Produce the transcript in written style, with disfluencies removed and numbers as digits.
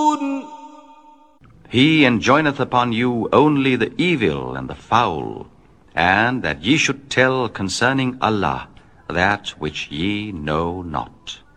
He enjoineth upon you only the evil and the foul, and that ye should tell concerning Allah that which ye know not.